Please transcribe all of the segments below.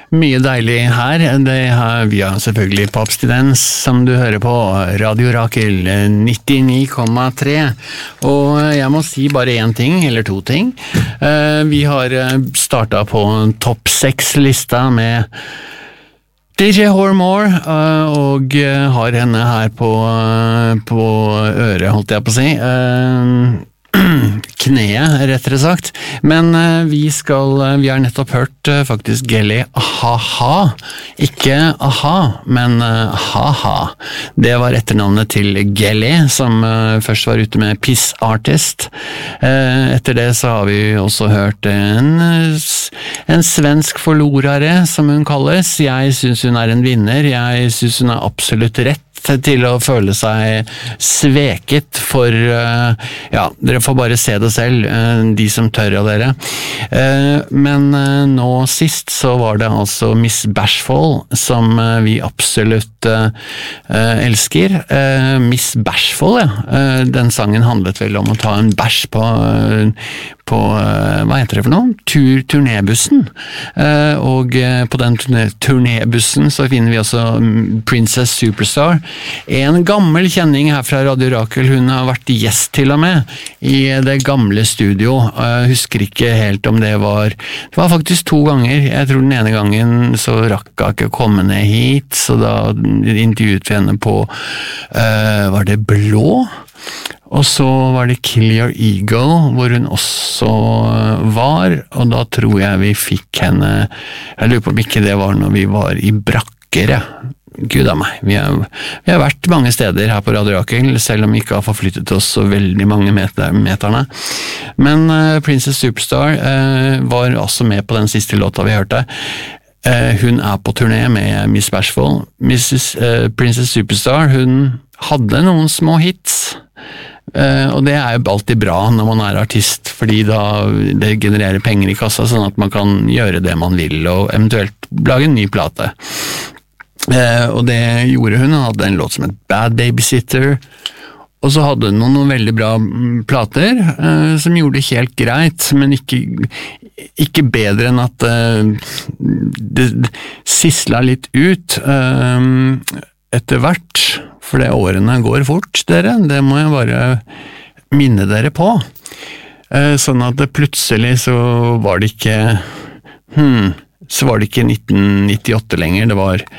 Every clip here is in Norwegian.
Mye deilig her. Vi har selvfølgelig på abstinens, som du hører på, Radio Rakel 99,3. Og jeg må si bare en ting, eller to ting. Vi har startet på topp 6-lista med DJ Hormore, og har henne her på øret, holdt jeg på å si. Kneet, rettere sagt. Men vi har nettopp hørt faktisk Gelly Ha-Ha. Ikke Aha, men Ha-Ha. Det var etternavnet til Gelly, som først var ute med Piss Artist. Etter det så har vi også hørt en svensk forlorare, som hun kalles. Jeg synes hun er en vinner. Jeg synes hun er absolutt rett til å føle seg sveket for, dere får bare se det selv, de som tør av dere. Men nå sist så var det altså Miss Bashful, som vi absolutt elsker. Miss Bashful, ja. Den sangen handlet vel om å ta en bæsj på hva heter det for noe? Turnébussen. Og på den turnébussen så finner vi også Princess Superstar. En gammel kjenning her fra Radio Rakel, hun har vært gjest til og med i det gamle studio. Jeg husker ikke helt om det var faktisk 2 ganger. Jeg tror den ene gangen så rakk jeg ikke å komme ned hit, så da intervjuet vi henne på var det Blå? Og så var det Kill Your Ego, hvor hun også var, og da tror jeg vi fikk henne, jeg lurer på om ikke det var når vi var i Brakker, ja. Gud av meg, vi har vært mange steder her på Radio Rakel, selv om vi ikke har forflyttet oss så veldig mange meterne. Men Princess Superstar var også med på den siste låta vi hørte. Hun er på turné med Miss Bashful. Princess Superstar, hun hadde noen små hits, og det er jo alltid bra når man er artist, fordi da det genererer penger i kassa, sånn at man kan gjøre det man vil, og eventuelt lage en ny plate. Og det gjorde hun hadde en låt som het Bad Babysitter, og så hadde hun noen veldig bra plater som gjorde det helt greit, men ikke bedre enn at det sisla litt ut etter hvert, for det årene går fort, dere. Det må jeg bare minne dere på. Sånn at det plutselig så var det ikke 1998 lenger, det var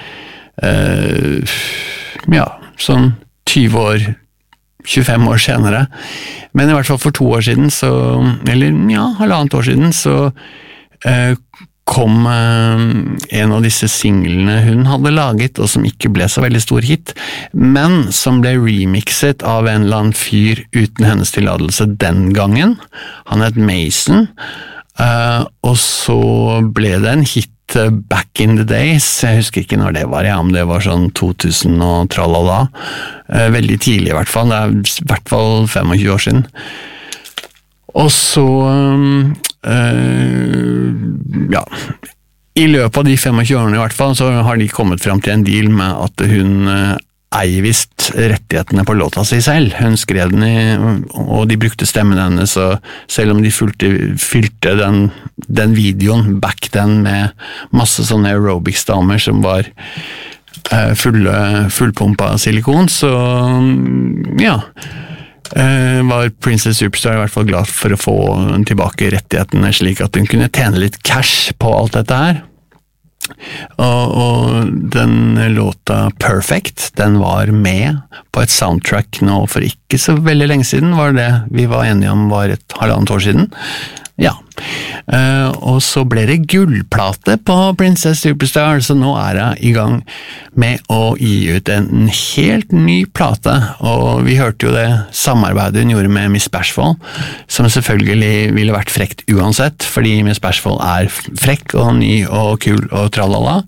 sånn 20 år, 25 år senere. Men i hvert fall for 2 år siden, halvannet år siden, så kom en av disse singlene hun hadde laget, og som ikke ble så veldig stor hit, men som ble remixet av en eller annen fyr uten hennes tilladelse den gangen. Han het Mason, og så ble det en hit back in the days. Jeg husker ikke når det var, om det var sånn 2000 og tralala. Veldig tidlig i hvert fall, det er i hvert fall 25 år siden. Og så i løpet av de 25 årene i hvert fall, så har de kommet frem til en deal med at hun eier visst rettighetene på låta si selv. Hun skrev den og de brukte stemmen hennes, og selv om de fylte den videoen back then med masse sånne aerobics-damer som var fullpumpa silikon, så var Princess Superstar i hvert fall glad for å få tilbake rettighetene, slik at hun kunne tjene litt cash på alt dette her. Og den låta Perfect, den var med på et soundtrack nå for ikke så veldig lenge siden, var det vi var enige om var et halvannet år siden. Ja, og så ble det gullplate på Princess Superstar, så nå er jeg i gang med å gi ut en helt ny plate, og vi hørte jo det samarbeidet hun gjorde med Miss Bashful, som selvfølgelig ville vært frekt uansett, fordi Miss Bashful er frekk og ny og kul og tralala.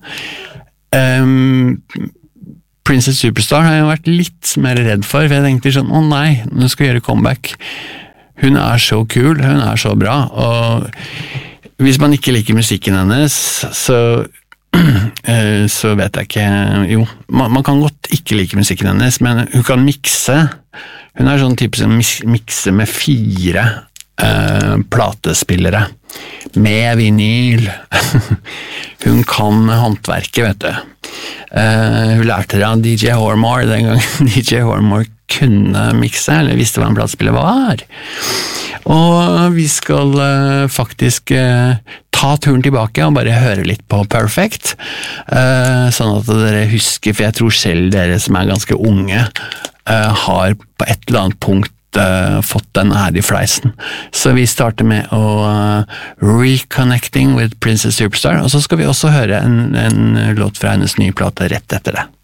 Princess Superstar har jeg vært litt mer redd for jeg tenkte sånn, nei, nå skal jeg gjøre comeback. Hun er så kul, hun er så bra, og hvis man ikke liker musikken hennes, så vet jeg ikke, jo, man kan godt ikke like musikken hennes, men hun kan mikse, hun er sånn type som mikse med 4 platespillere, med vinyl. hun kan håndverket, vet du. Hun lærte det av DJ Hormore den gangen DJ Hormore kunne mikse, eller visste hva en platespiller var. Og vi skal faktisk ta turen tilbake og bare høre litt på Perfect, sånn at dere husker, for jeg tror selv dere som ganske unge har på et eller annet punkt fått den i fleisen. Så vi starter med å Reconnecting with Princess Superstar, og så skal vi også høre en låt fra hennes nye plate rett etter det.